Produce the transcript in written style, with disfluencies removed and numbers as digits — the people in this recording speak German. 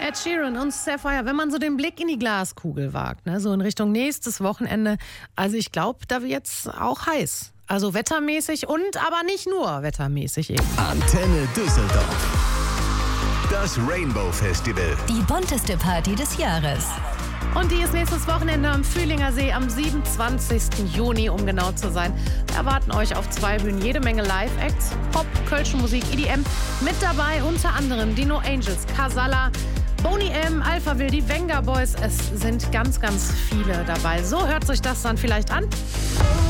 Ed Sheeran und Sapphire, wenn man so den Blick in die Glaskugel wagt, ne, so in Richtung nächstes Wochenende, also ich glaube, da wird's auch heiß. Also wettermäßig und aber nicht nur wettermäßig eben. Antenne Düsseldorf. Das Rainbow Festival. Die bunteste Party des Jahres. Und die ist nächstes Wochenende am Fühlinger See am 27. Juni, um genau zu sein. Wir erwarten euch auf 2 Bühnen jede Menge Live-Acts, Pop, kölsche Musik, EDM. Mit dabei unter anderem die No Angels, Casalla, Boney M, Alphaville, die Venga Boys. Es sind ganz, ganz viele dabei. So hört sich das dann vielleicht an.